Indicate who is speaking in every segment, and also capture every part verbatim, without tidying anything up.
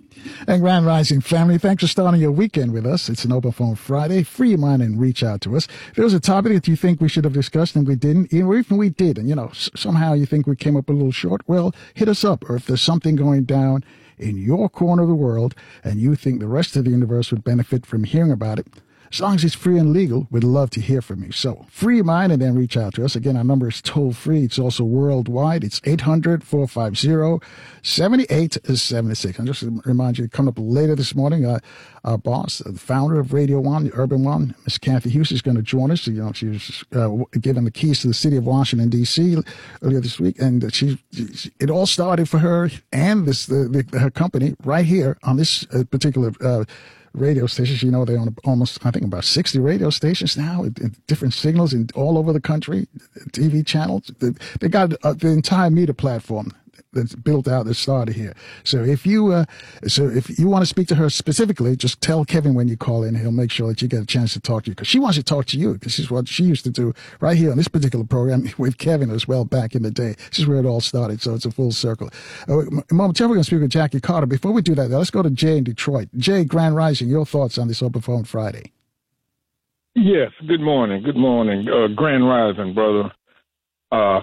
Speaker 1: And Grand Rising family, thanks for starting your weekend with us. It's an Open Phone Friday. Free your mind and reach out to us. If there was a topic that you think we should have discussed and we didn't, or even we did, and you know, s- somehow you think we came up a little short, well, hit us up. Or if there's something going down in your corner of the world and you think the rest of the universe would benefit from hearing about it, as long as it's free and legal, we'd love to hear from you. So free your mind and then reach out to us. Again, our number is toll free. It's also worldwide. It's eight hundred, four five zero, seven eight seven six. And just to remind you, coming up later this morning, uh, our boss, the founder of Radio One, the Urban One, Miss Kathy Hughes, is going to join us. You know, she was uh, given the keys to the city of Washington, D C earlier this week. And she, it all started for her and this the, the, her company right here on this uh, particular uh radio stations. You know, they own almost, I think, about sixty radio stations now, different signals in all over the country, T V channels. They got uh, the entire media platform that's built out that started here. So if you, uh, so if you want to speak to her specifically, just tell Kevin when you call in. He'll make sure that you get a chance to talk to you, because she wants to talk to you. This is what she used to do right here on this particular program with Kevin as well back in the day. This is where it all started. So it's a full circle. Uh, momentarily, we're going to speak with Jackie Carter. Before we do that, though, let's go to Jay in Detroit. Jay, Grand Rising, your thoughts on this Open Phone Friday?
Speaker 2: Yes. Good morning. Good morning. Uh, Grand Rising, brother. Uh,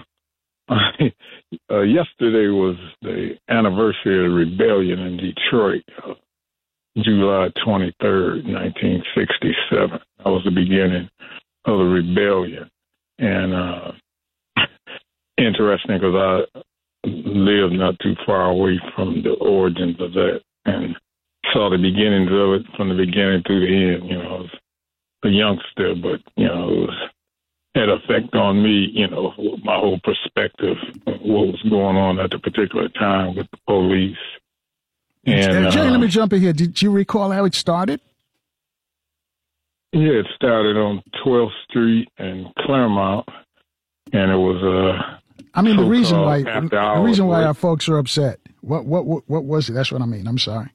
Speaker 2: uh, yesterday was the anniversary of the rebellion in Detroit, uh, July twenty-third, nineteen sixty-seven. That was the beginning of the rebellion. And uh, interesting, because I lived not too far away from the origins of that and saw the beginnings of it from the beginning to the end. You know, I was a youngster, but, you know, it was had effect on me, you know, my whole perspective of what was going on at the particular time with the police. And
Speaker 1: Jay,
Speaker 2: uh,
Speaker 1: let me jump in here. Did you recall how it started?
Speaker 2: Yeah, it started on twelfth Street in Claremont, and it was uh
Speaker 1: I mean, the reason why
Speaker 2: after
Speaker 1: the reason why
Speaker 2: work.
Speaker 1: our folks are upset. What what what what was it? That's what I mean. I'm sorry.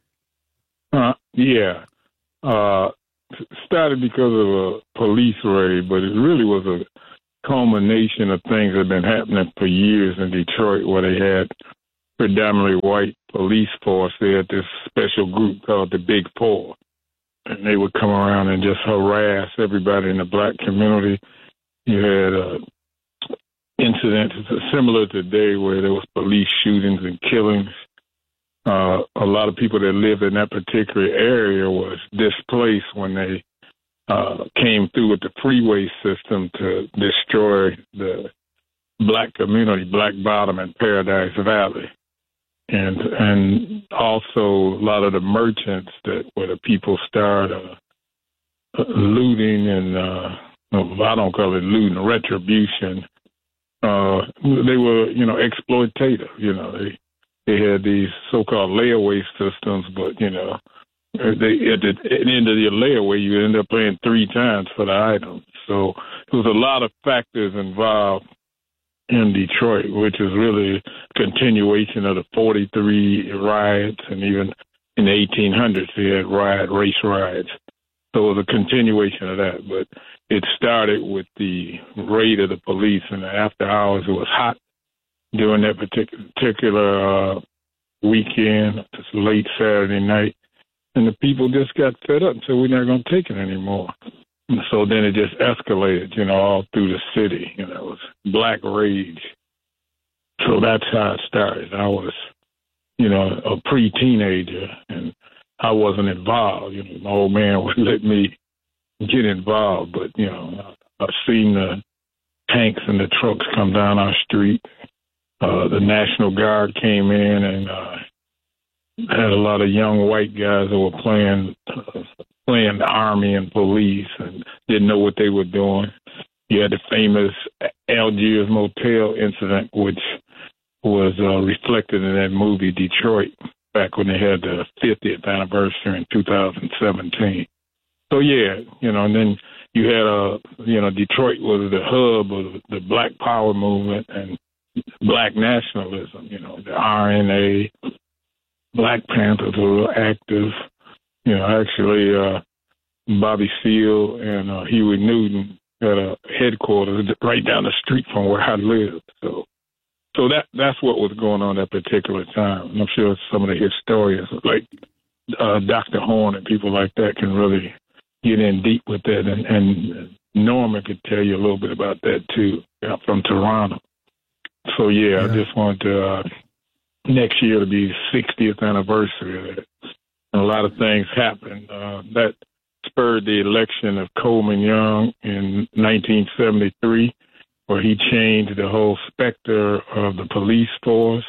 Speaker 2: Uh, yeah. Uh, started because of a police raid, but it really was a culmination of things that had been happening for years in Detroit, where they had predominantly white police force. They had this special group called the Big Four, and they would come around and just harass everybody in the black community. You had uh, incidents similar to today where there was police shootings and killings. Uh, a lot of people that lived in that particular area was displaced when they uh, came through with the freeway system to destroy the black community, Black Bottom and Paradise Valley. And and also a lot of the merchants that where the people started uh, looting and, uh, I don't call it looting, retribution. Uh, they were, you know, exploitative, you know, they, They had these so-called layaway systems, but, you know, they, at, the, at the end of your layaway, you end up paying three times for the item. So there was a lot of factors involved in Detroit, which is really a continuation of the forty-three riots, and even in the eighteen hundreds, they had riot, race riots. So it was a continuation of that. But it started with the raid of the police, and after hours, it was hot during that particular, particular uh, weekend, this late Saturday night, and the people just got fed up and said, we're not going to take it anymore. And so then it just escalated, you know, all through the city. You know, it was black rage. So that's how it started. I was, you know, a pre-teenager, and I wasn't involved. You know, my old man would let me get involved, but, you know, I've seen the tanks and the trucks come down our street. Uh, the National Guard came in and uh, had a lot of young white guys that were playing uh, playing the Army and police and didn't know what they were doing. You had the famous Algiers Motel incident, which was uh, reflected in that movie Detroit back when they had the fiftieth anniversary in two thousand seventeen. So, yeah, you know, and then you had, uh, you know, Detroit was the hub of the Black Power movement and Black nationalism, you know, the R N A, Black Panthers were active. You know, actually, uh, Bobby Seale and uh, Huey Newton had a headquarters right down the street from where I lived. So so that that's what was going on at that particular time. And I'm sure some of the historians, like uh, Doctor Horn and people like that, can really get in deep with that. And, and Norman could tell you a little bit about that, too, yeah, from Toronto. So, yeah, yeah. I just wanted to, uh, next year to be sixtieth anniversary of that. And a lot of things happened. Uh, that spurred the election of Coleman Young in nineteen seventy-three, where he changed the whole specter of the police force,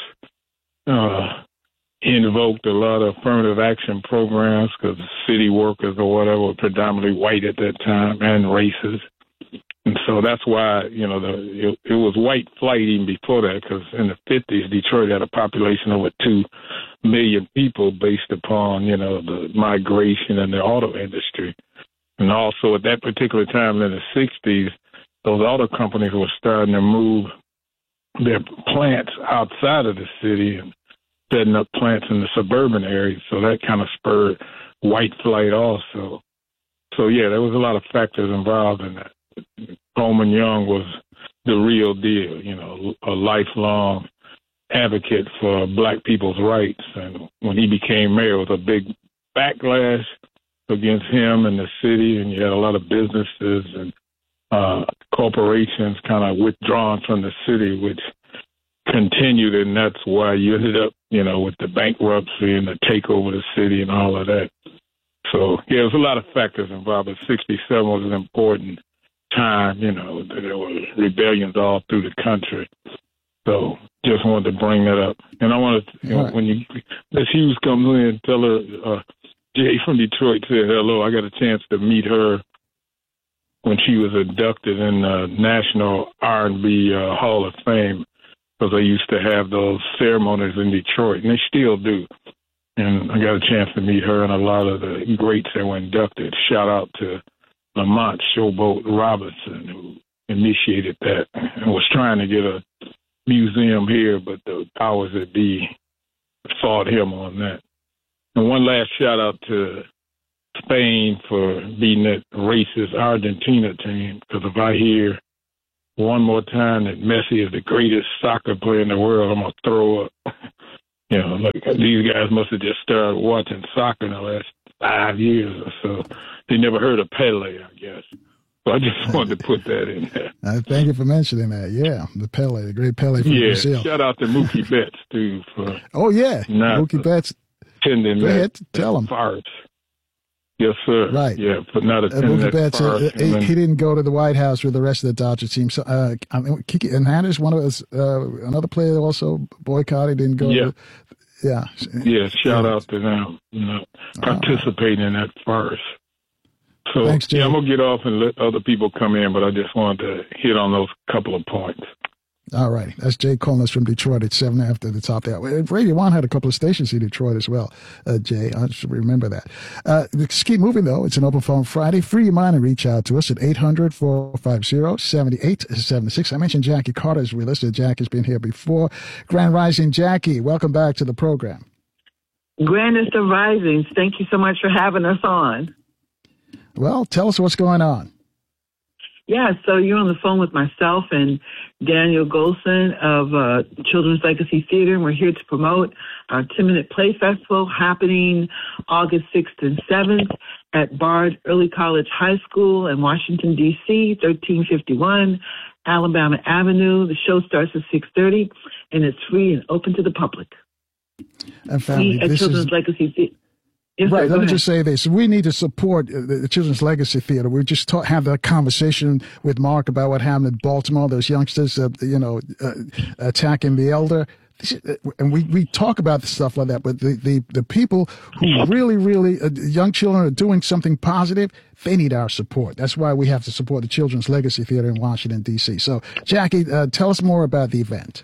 Speaker 2: uh, invoked a lot of affirmative action programs because city workers or whatever were predominantly white at that time and racist. And so that's why, you know, the, it, it was white flight even before that, because in the fifties, Detroit had a population of over two million people based upon, you know, the migration and the auto industry. And also at that particular time in the sixties, those auto companies were starting to move their plants outside of the city and setting up plants in the suburban areas. So that kind of spurred white flight also. So, yeah, there was a lot of factors involved in that. Coleman Young was the real deal, you know, a lifelong advocate for black people's rights. And when he became mayor, it was a big backlash against him and the city, and you had a lot of businesses and uh, corporations kind of withdrawn from the city, which continued, and that's why you ended up, you know, with the bankruptcy and the takeover of the city and all of that. So, yeah, there's a lot of factors involved, but sixty-seven was an important time, you know, there were rebellions all through the country. So just wanted to bring that up. And I wanted to, you know, right. when you, Miss Hughes comes in, tell her, uh, Jay from Detroit said hello. I got a chance to meet her when she was inducted in the National R and B uh, Hall of Fame, because they used to have those ceremonies in Detroit, and they still do. And I got a chance to meet her and a lot of the greats that were inducted. Shout out to Lamont Showboat Robinson, who initiated that and was trying to get a museum here, but the powers that be fought him on that. And one last shout out to Spain for beating that racist Argentina team, because if I hear one more time that Messi is the greatest soccer player in the world, I'm going to throw up. You know, like these guys must have just started watching soccer in the last five years or so. They never heard of Pele, I guess. So I just wanted to put that in there.
Speaker 1: Uh, thank you for mentioning that. Yeah, the Pele, the great Pele from
Speaker 2: yeah,
Speaker 1: Brazil.
Speaker 2: Shout out to Mookie Betts, too. For
Speaker 1: oh, yeah. Mookie Betts.
Speaker 2: Attending
Speaker 1: Go
Speaker 2: that,
Speaker 1: ahead, tell him.
Speaker 2: Farce. Yes, sir.
Speaker 1: Right.
Speaker 2: Yeah, but not
Speaker 1: uh,
Speaker 2: attending
Speaker 1: Mookie
Speaker 2: that
Speaker 1: Betts,
Speaker 2: farce.
Speaker 1: uh, he, he didn't go to the White House with the rest of the Dodger team. So, uh, I mean, Kiki Hernandez, one of us, uh, another player that also boycotted, didn't go.
Speaker 2: Yeah.
Speaker 1: To, yeah.
Speaker 2: Yeah, shout yeah. out to them, you know, participating uh, in that farce. So,
Speaker 1: thanks, Jay.
Speaker 2: yeah, I'm going to get off and let other people come in, but I just wanted to hit on those couple of points. All
Speaker 1: right. That's Jay calling us from Detroit at seven after the top there. Radio One had a couple of stations in Detroit as well, uh, Jay. I should remember that. Uh, let's keep moving, though. It's an open phone Friday. Free your mind and reach out to us at eight hundred, four five zero, seven eight seven six. I mentioned Jackie Carter is with us. Jack has been here before. Grand Rising, Jackie, welcome back to the program.
Speaker 3: Grandest of Risings, thank you so much for having us on.
Speaker 1: Well, tell us what's going on.
Speaker 3: Yeah, so you're on the phone with myself and Daniel Golson of uh, Children's Legacy Theater, and we're here to promote our ten-minute play festival happening August sixth and seventh at Bard Early College High School in Washington, D C, thirteen fifty-one Alabama Avenue. The show starts at six thirty, and it's free and open to the public.
Speaker 1: And family,
Speaker 3: we at
Speaker 1: this
Speaker 3: Children's
Speaker 1: is...
Speaker 3: Legacy Theater. Yes,
Speaker 1: right.
Speaker 3: sir,
Speaker 1: Let me
Speaker 3: ahead.
Speaker 1: just say this. We need to support the, the Children's Legacy Theater. We just talk, have that conversation with Mark about what happened in Baltimore, those youngsters, uh, you know, uh, attacking the elder. And we, we talk about the stuff like that. But the, the, the people who really, really, uh, young children are doing something positive, they need our support. That's why we have to support the Children's Legacy Theater in Washington, D C. So, Jackie, uh, tell us more about the event.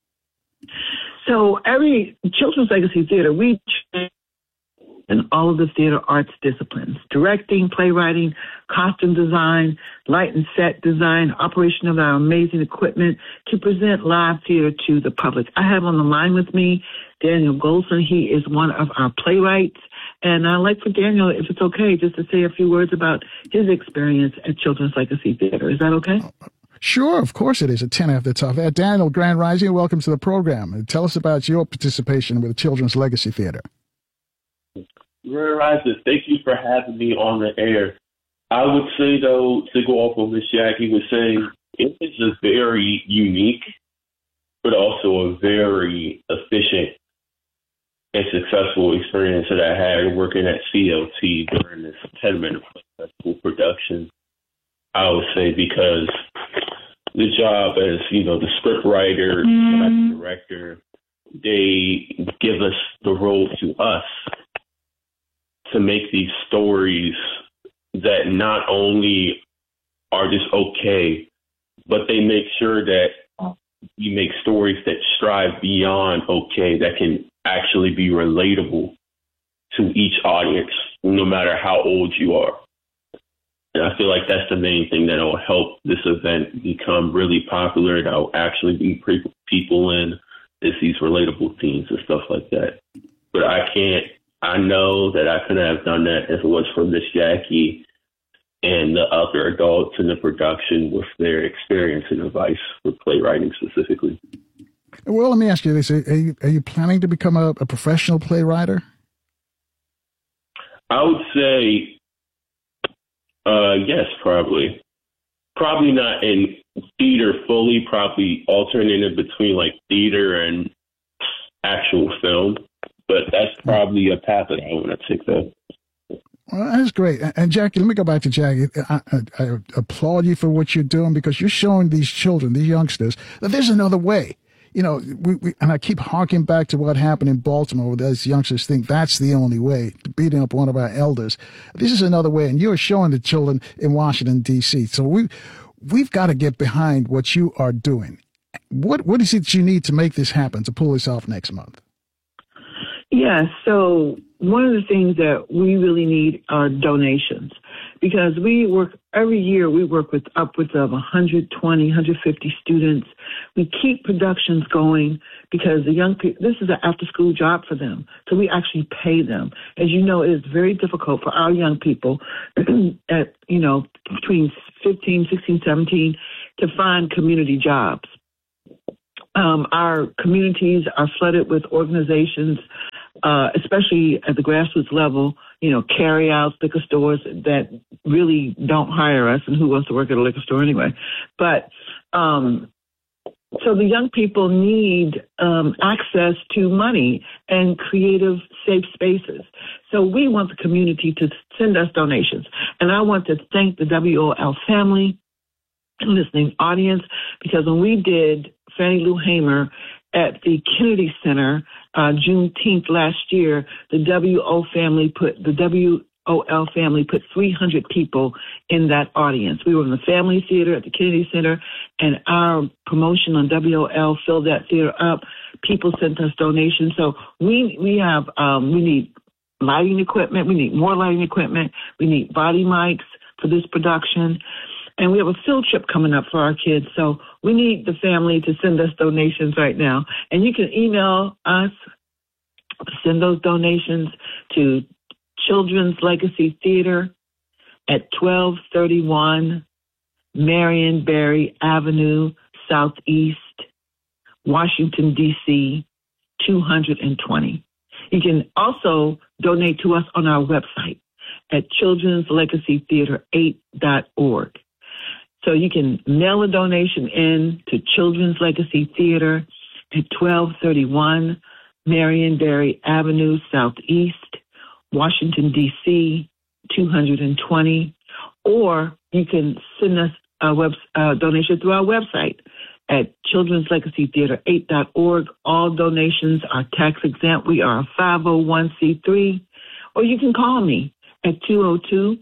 Speaker 3: So every Children's Legacy Theater, we in all of the theater arts disciplines: directing, playwriting, costume design, light and set design, operation of our amazing equipment to present live theater to the public. I have on the line with me Daniel Golson. He is one of our playwrights. And I'd like for Daniel, if it's okay, just to say a few words about his experience at Children's Legacy Theater. Is that okay?
Speaker 1: Sure, of course it is. At ten after twelve. Uh, Daniel, Grand Rising, welcome to the program. Tell us about your participation with the Children's Legacy Theater.
Speaker 4: Grand Rising, thank you for having me on the air. I would say, though, to go off what Miss Jackie was saying, it is a very unique, but also a very efficient and successful experience that I had working at C L T during this ten-minute festival production. I would say because the job as, you know, the script writer, mm. the director, they give us the role to us to make these stories that not only are just okay, but they make sure that you make stories that strive beyond okay, that can actually be relatable to each audience, no matter how old you are. And I feel like that's the main thing that will help this event become really popular, that will actually bring people in, is these relatable themes and stuff like that. But I can't, I know that I couldn't have done that if it was for Miss Jackie and the other adults in the production with their experience and advice with playwriting specifically.
Speaker 1: Well, let me ask you this. Are you, are you planning to become a, a professional playwright?
Speaker 4: I would say, uh, yes, probably. Probably not in theater fully, probably alternating between like theater and actual film. But that's probably a path that I want to take, though.
Speaker 1: Well, that's great. And Jackie, let me go back to Jackie. I, I, I applaud you for what you're doing, because you're showing these children, these youngsters, that there's another way. You know, we, we, and I keep harking back to what happened in Baltimore, where those youngsters think that's the only way, beating up one of our elders. This is another way, and you're showing the children in Washington, D C. So we, we've got to get behind what you are doing. What What is it you need to make this happen, to pull this off next month?
Speaker 3: Yeah, so one of the things that we really need are donations, because we work every year. We work with upwards of one hundred twenty, one hundred fifty students. We keep productions going because the young people, this is an after-school job for them. So we actually pay them. As you know, it is very difficult for our young people at, you know, between fifteen, sixteen, seventeen to find community jobs. Um, our communities are flooded with organizations, uh, especially at the grassroots level, you know, carry-outs, liquor stores that really don't hire us, and who wants to work at a liquor store anyway. But um, so the young people need um, access to money and creative, safe spaces. So we want the community to send us donations. And I want to thank the W O L family, listening audience, because when we did Fannie Lou Hamer at the Kennedy Center, uh, Juneteenth last year, the W O family put the W O L family put three hundred people in that audience. We were in the Family Theater at the Kennedy Center, and our promotion on W O L filled that theater up. People sent us donations, so we we have um, we need lighting equipment. We need more lighting equipment. We need body mics for this production. And we have a field trip coming up for our kids. So we need the family to send us donations right now. And you can email us, send those donations to Children's Legacy Theater at twelve thirty-one Marion Barry Avenue, Southeast, Washington, D C, two hundred twenty. You can also donate to us on our website at children's legacy theater eight dot org. So you can mail a donation in to Children's Legacy Theater at twelve thirty-one Marion Barry Avenue, Southeast, Washington, D C, two hundred twenty. Or you can send us a web, uh, donation through our website at children's legacy theater eight dot org. All donations are tax exempt. We are a five oh one c three. Or you can call me at two oh two,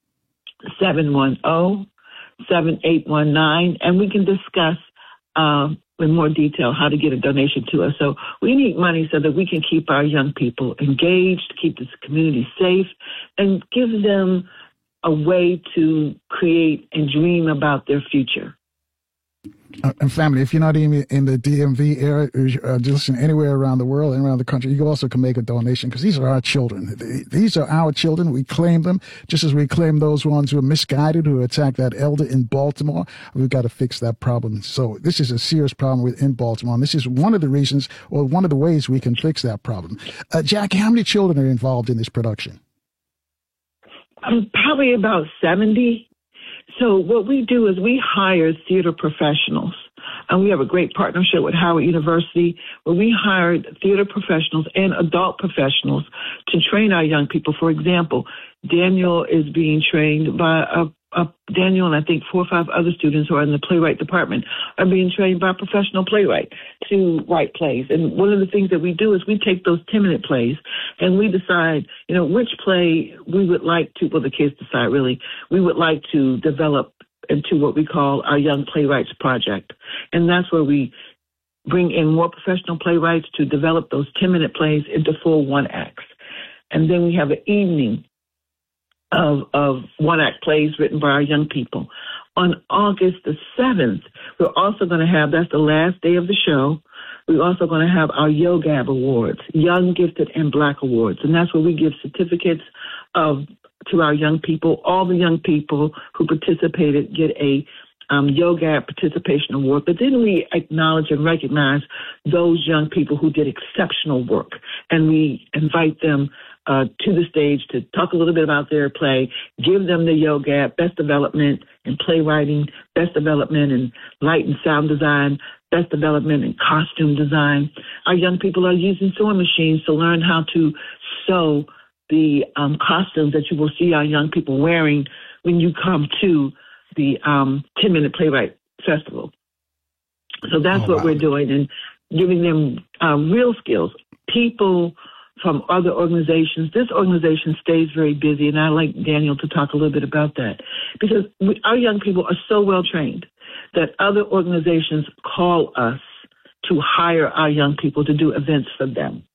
Speaker 3: seven one zero, seven eight one nine, and we can discuss um, in more detail how to get a donation to us. So we need money so that we can keep our young people engaged, keep this community safe, and give them a way to create and dream about their future.
Speaker 1: Uh, and family, if you're not even in the D M V area, uh, just anywhere around the world and around the country, you also can make a donation because these are our children. These are our children. We claim them just as we claim those ones who are misguided, who attacked that elder in Baltimore. We've got to fix that problem. So this is a serious problem within Baltimore. And this is one of the reasons, or one of the ways we can fix that problem. Uh, Jackie, how many children are involved in this production?
Speaker 3: Um, probably about seventy. So what we do is we hire theater professionals, and we have a great partnership with Howard University where we hired theater professionals and adult professionals to train our young people. For example, Daniel is being trained by a, a Daniel and I think four or five other students who are in the playwright department are being trained by a professional playwright to write plays. And one of the things that we do is we take those ten-minute plays and we decide, you know, which play we would like to, well, the kids decide really, we would like to develop into what we call our Young Playwrights Project. And that's where we bring in more professional playwrights to develop those ten-minute plays into full one-acts. And then we have an evening of, of one-act plays written by our young people. On August the seventh, we're also going to have, that's the last day of the show, we're also going to have our YoGab Awards, Young, Gifted, and Black Awards. And that's where we give certificates of to our young people. All the young people who participated get a um, YoGab Participation Award. But then we acknowledge and recognize those young people who did exceptional work. And we invite them Uh, to the stage to talk a little bit about their play, give them the YoGab, best development in playwriting, best development in light and sound design, best development in costume design. Our young people are using sewing machines to learn how to sew the um, costumes that you will see our young people wearing when you come to the um, ten-minute Playwright Festival. So that's oh, what wow. we're doing, and giving them uh, real skills. People from other organizations. This organization stays very busy, and I'd like Daniel to talk a little bit about that, because we, our young people are so well trained that other organizations call us to hire our young people to do events for them.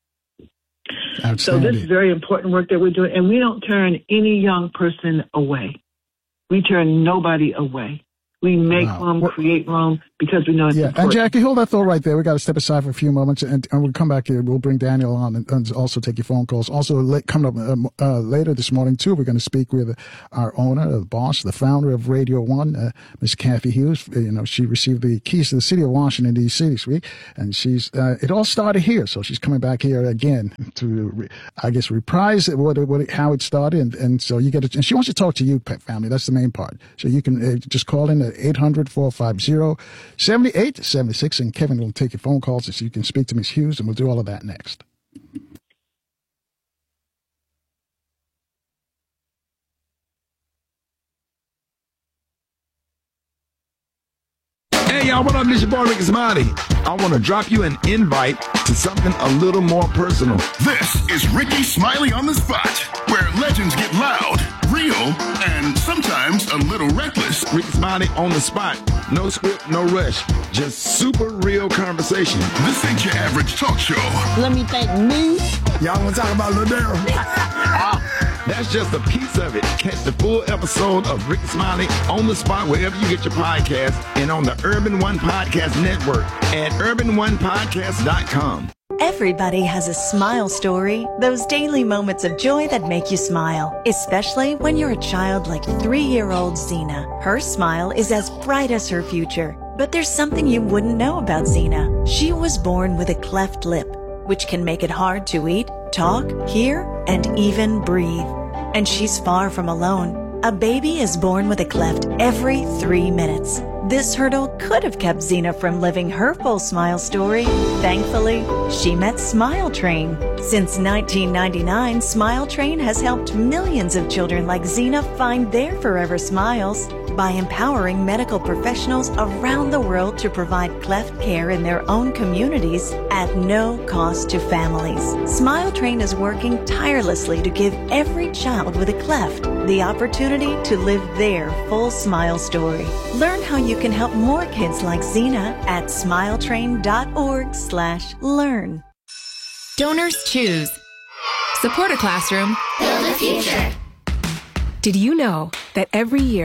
Speaker 3: So this is very important work that we're doing, and we don't turn any young person away. We turn nobody away. We make wow. room, well, create room, because we know it's
Speaker 1: yeah.
Speaker 3: important.
Speaker 1: And Jackie, hold that thought right there. We got to step aside for a few moments, and, and we'll come back here. We'll bring Daniel on and, and also take your phone calls. Also, late, coming up uh, uh, later this morning, too, we're going to speak with our owner, the boss, the founder of Radio One, uh, Miss Kathy Hughes. You know, she received the keys to the city of Washington, D C this week, and she's uh, it all started here, so she's coming back here again to, re, I guess, reprise what, what how it started, and, and so you get it. And she wants to talk to you, Pet Family. That's the main part. So you can uh, just call in at eight hundred, four five zero, seven eight seven six, and Kevin will take your phone calls so you can speak to Miss Hughes, and we'll do all of that next.
Speaker 5: Hey, y'all, what up? This your boy, Ricky Smiley. I want to drop you an invite to something a little more personal.
Speaker 6: This is Ricky Smiley on the Spot, where legends get loud, real, and sometimes a little reckless.
Speaker 5: Ricky Smiley on the Spot. No script, no rush. Just super real conversation.
Speaker 6: This ain't your average talk show.
Speaker 7: Let me thank me.
Speaker 5: Y'all want to talk about Lil Daryl? That's just a piece of it. Catch the full episode of Ricky Smiley on the Spot wherever you get your podcast, and on the Urban One Podcast Network at urban one podcast dot com.
Speaker 8: Everybody has a smile story, those daily moments of joy that make you smile, especially when you're a child like three-year-old Zena. Her smile is as bright as her future, but there's something you wouldn't know about Zena. She was born with a cleft lip, which can make it hard to eat, talk, hear, and even breathe. And she's far from alone. A baby is born with a cleft every three minutes. This hurdle could have kept Zena from living her full smile story. Thankfully, she met Smile Train. Since nineteen ninety-nine, Smile Train has helped millions of children like Zena find their forever smiles by empowering medical professionals around the world to provide cleft care in their own communities at no cost to families. Smile Train is working tirelessly to give every child with a cleft the opportunity to live their full smile story. Learn how you can help more kids like Zena at smiletrain.org slash learn.
Speaker 9: Donors choose. Support a classroom.
Speaker 10: Build a future.
Speaker 9: Did you know that every year,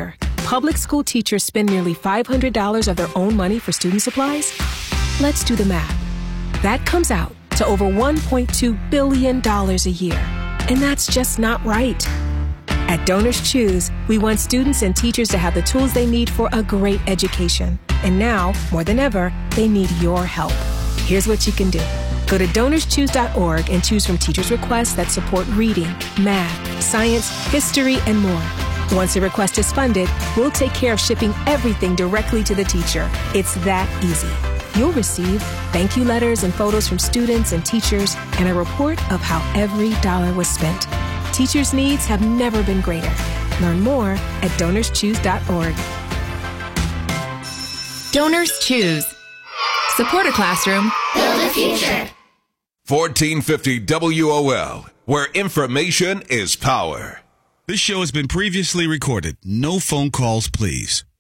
Speaker 7: public school teachers spend nearly five hundred dollars of their own money for student supplies? Let's do the math. That comes out to over one point two billion dollars a year. And that's just not right. At Donors Choose, we want students and teachers to have the tools they need for a great education. And now, more than ever, they need your help. Here's what you can do. Go to donors choose dot org and choose from teachers' requests that support reading, math, science, history, and more. Once a request is funded, we'll take care of shipping everything directly to the teacher. It's that easy. You'll receive thank you letters and photos from students and teachers and a report of how every dollar was spent. Teachers' needs have never been greater. Learn more at donors choose dot org.
Speaker 9: Donors Choose. Support a classroom.
Speaker 10: Build a future.
Speaker 11: fourteen fifty W O L, where information is power.
Speaker 12: This show has been previously recorded. No phone calls, please.